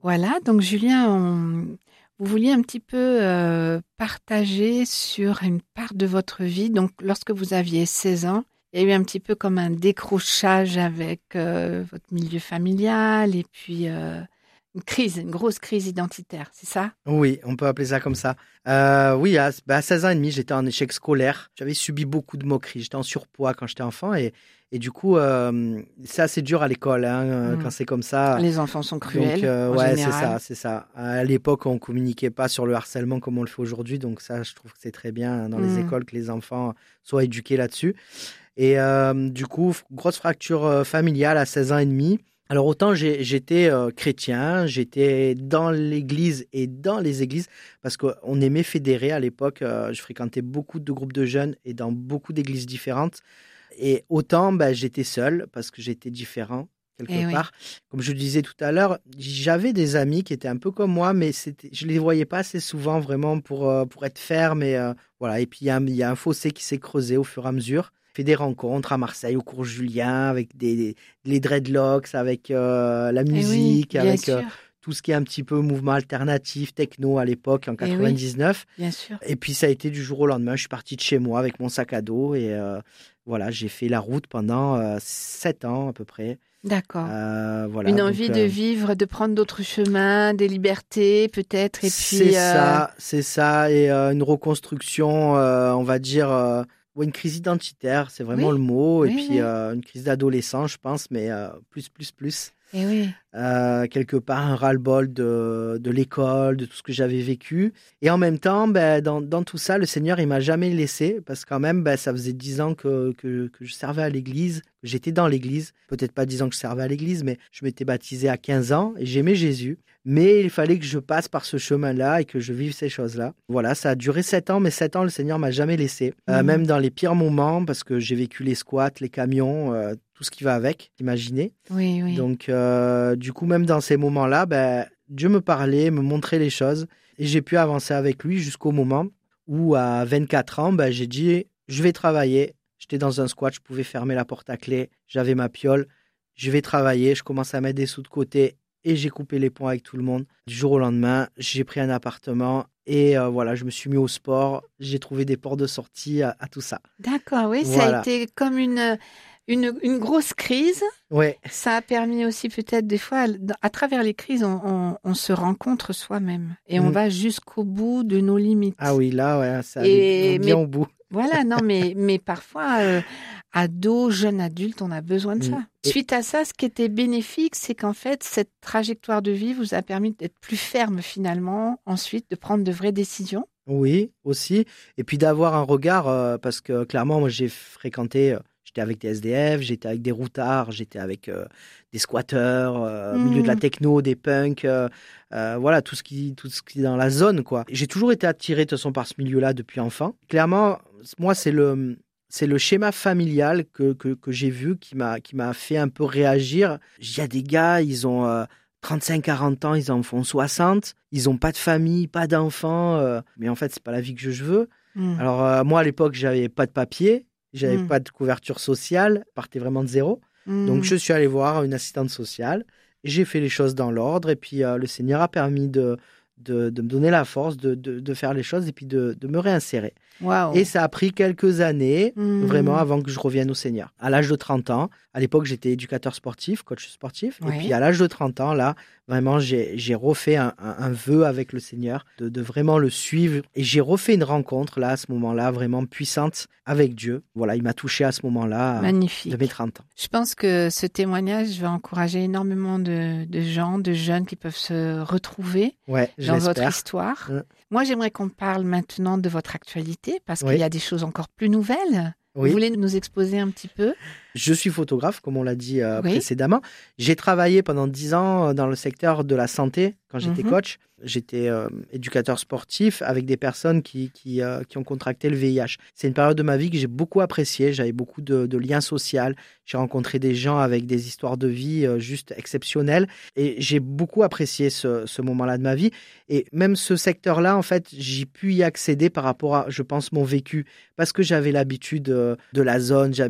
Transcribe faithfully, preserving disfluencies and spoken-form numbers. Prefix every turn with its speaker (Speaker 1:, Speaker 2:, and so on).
Speaker 1: Voilà, donc Julien, on- vous vouliez un petit peu euh, partager sur une part de votre vie. Donc, lorsque vous aviez seize ans, il y a eu un petit peu comme un décrochage avec euh, votre milieu familial et puis euh, une crise, une grosse crise identitaire, c'est ça?
Speaker 2: Oui, on peut appeler ça comme ça. Euh, oui, à, bah, à seize ans et demi, j'étais en échec scolaire. J'avais subi beaucoup de moqueries. J'étais en surpoids quand j'étais enfant et, et du coup, euh, c'est assez dur à l'école hein, euh,
Speaker 1: Hmm.
Speaker 2: quand c'est comme ça.
Speaker 1: Les enfants sont
Speaker 2: Donc,
Speaker 1: cruels
Speaker 2: euh,
Speaker 1: en
Speaker 2: ouais, c'est ça,
Speaker 1: général.
Speaker 2: c'est ça. À l'époque, on communiquait pas sur le harcèlement comme on le fait aujourd'hui. Donc ça, je trouve que c'est très bien dans les
Speaker 1: Hmm.
Speaker 2: écoles que les enfants soient éduqués là-dessus. Et euh, du coup, f- grosse fracture euh, familiale à seize ans et demi. Alors autant j'ai- j'étais euh, chrétien, j'étais dans l'église et dans les églises, parce qu'on aimait fédérer à l'époque. Euh, je fréquentais beaucoup de groupes de jeunes et dans beaucoup d'églises différentes. Et autant bah, j'étais seul, parce que j'étais différent quelque
Speaker 1: Eh oui.
Speaker 2: part. Comme je le disais tout à l'heure, j'avais des amis qui étaient un peu comme moi, mais c'était, je les voyais pas assez souvent vraiment pour, euh, pour être ferme. Et, euh, voilà. Et puis il y a, un- il y a un fossé qui s'est creusé au fur et à mesure fait des rencontres à Marseille au cours Julien avec des, des- les dreadlocks, avec euh, la
Speaker 1: Eh oui,
Speaker 2: musique,
Speaker 1: bien
Speaker 2: avec euh,
Speaker 1: sûr.
Speaker 2: tout ce qui est un petit peu mouvement alternatif, techno à l'époque en
Speaker 1: Eh oui,
Speaker 2: quatre-vingt-dix-neuf.
Speaker 1: bien sûr.
Speaker 2: Et puis ça a été du jour au lendemain. Je suis parti de chez moi avec mon sac à dos et euh, voilà, j'ai fait la route pendant euh, sept ans à peu près.
Speaker 1: D'accord.
Speaker 2: Euh,
Speaker 1: Une
Speaker 2: voilà, donc
Speaker 1: envie de
Speaker 2: euh,
Speaker 1: vivre, de prendre d'autres chemins, des libertés peut-être, et
Speaker 2: c'est
Speaker 1: puis euh,
Speaker 2: ça, c'est ça. Et euh, une reconstruction, euh, on va dire, euh, ouais, une crise identitaire, c'est
Speaker 1: oui,
Speaker 2: vraiment le mot. Et
Speaker 1: oui,
Speaker 2: puis
Speaker 1: oui,
Speaker 2: euh, une crise d'adolescent, je pense, mais euh, plus, plus, plus.
Speaker 1: et oui.
Speaker 2: Euh, quelque part un ras-le-bol de, de l'école, de tout ce que j'avais vécu. Et en même temps, ben, dans, dans tout ça, le Seigneur, il m'a jamais laissé, parce que quand même, ben, ça faisait dix ans que, que, que je servais à l'église, que j'étais dans l'église. Peut-être pas dix ans que je servais à l'église, mais je m'étais baptisé à quinze ans et j'aimais Jésus. Mais il fallait que je passe par ce chemin-là et que je vive ces choses-là. Voilà, ça a duré sept ans, mais sept ans, le Seigneur m'a jamais laissé. Euh,
Speaker 1: Mm.
Speaker 2: même dans les pires moments, parce que j'ai vécu les squats, les camions, euh, tout ce qui va avec, imaginez.
Speaker 1: Oui, oui.
Speaker 2: Donc, euh, du coup, même dans ces moments-là, ben, Dieu me parlait, me montrait les choses et j'ai pu avancer avec lui jusqu'au moment où, à vingt-quatre ans, ben, j'ai dit, je vais travailler. J'étais dans un squat, je pouvais fermer la porte à clé, j'avais ma piole, je vais travailler, je commence à mettre des sous de côté et j'ai coupé les ponts avec tout le monde. Du jour au lendemain, j'ai pris un appartement et euh, voilà, je me suis mis au sport, j'ai trouvé des portes de sortie à, à tout ça.
Speaker 1: D'accord, oui, ça a
Speaker 2: Voilà,
Speaker 1: été comme une, une, une grosse crise.
Speaker 2: ouais.
Speaker 1: Ça a permis aussi peut-être des fois, à travers les crises, on, on, on se rencontre soi-même et on
Speaker 2: Mm.
Speaker 1: va jusqu'au bout de nos
Speaker 2: Ah
Speaker 1: limites.
Speaker 2: oui, là, ouais, ça allait
Speaker 1: Et
Speaker 2: bien
Speaker 1: mais
Speaker 2: au bout.
Speaker 1: voilà, non, mais mais parfois, euh, ados, jeunes adultes, on a besoin de
Speaker 2: Mm.
Speaker 1: ça.
Speaker 2: Et,
Speaker 1: Suite à ça, ce qui était bénéfique, c'est qu'en fait, cette trajectoire de vie vous a permis d'être plus ferme finalement, ensuite de prendre de vraies décisions.
Speaker 2: Oui, aussi. Et puis d'avoir un regard, euh, parce que clairement, moi, j'ai fréquenté, euh, j'étais avec des S D F, j'étais avec des routards, j'étais avec euh, des squatteurs, euh, au milieu de la
Speaker 1: Hmm.
Speaker 2: techno, des punks, euh, euh, voilà, tout ce qui, tout ce qui est dans la zone, quoi. J'ai toujours été attiré, de toute façon, par ce milieu-là depuis enfant. Clairement, moi, c'est le, c'est le schéma familial que, que, que j'ai vu qui m'a, qui m'a fait un peu réagir. Il y a des gars, ils ont... euh, trente-cinq quarante ans, ils en font soixante, ils n'ont pas de famille, pas d'enfants, euh, mais en fait, c'est pas la vie que je veux.
Speaker 1: Hmm.
Speaker 2: Alors, euh, moi, à l'époque, j'avais pas de papier, j'avais
Speaker 1: Hmm.
Speaker 2: pas de couverture sociale, je partais vraiment de zéro. Donc,
Speaker 1: Hmm.
Speaker 2: je suis allé voir une assistante sociale, j'ai fait les choses dans l'ordre, et puis euh, le Seigneur a permis de, de, de me donner la force de, de, de faire les choses et puis de, de me réinsérer. Et
Speaker 1: Waouh.
Speaker 2: ça a pris quelques années, vraiment,
Speaker 1: Hmm.
Speaker 2: avant que je revienne au Seigneur. À l'âge de trente ans, à l'époque, j'étais éducateur sportif, coach sportif. Et puis,
Speaker 1: Oui.
Speaker 2: à l'âge de trente ans, là, vraiment, j'ai, j'ai refait un, un, un vœu avec le Seigneur de, de vraiment le suivre. Et j'ai refait une rencontre, là, à ce moment-là, vraiment puissante avec Dieu. Voilà, il m'a touché à ce moment-là, de mes
Speaker 1: Magnifique.
Speaker 2: trente ans.
Speaker 1: Je pense que ce témoignage va encourager énormément de, de gens, de jeunes qui peuvent se retrouver
Speaker 2: Ouais, je
Speaker 1: dans votre
Speaker 2: l'espère.
Speaker 1: histoire.
Speaker 2: Hein.
Speaker 1: Moi, j'aimerais qu'on parle maintenant de votre actualité parce qu'il y
Speaker 2: Oui,
Speaker 1: a des choses encore plus nouvelles. Vous
Speaker 2: oui.
Speaker 1: voulez nous exposer un petit peu?
Speaker 2: Je suis photographe, comme on l'a dit euh,
Speaker 1: Oui.
Speaker 2: précédemment. J'ai travaillé pendant dix ans dans le secteur de la santé quand j'étais
Speaker 1: Mhm.
Speaker 2: coach. J'étais euh, éducateur sportif avec des personnes qui, qui, euh, qui ont contracté le V I H. C'est une période de ma vie que j'ai beaucoup appréciée. J'avais beaucoup de, de liens sociaux. J'ai rencontré des gens avec des histoires de vie euh, juste exceptionnelles. Et j'ai beaucoup apprécié ce, ce moment-là de ma vie. Et même ce secteur-là, en fait, j'ai pu y accéder par rapport à, je pense, mon vécu. Parce que j'avais l'habitude euh, de la zone,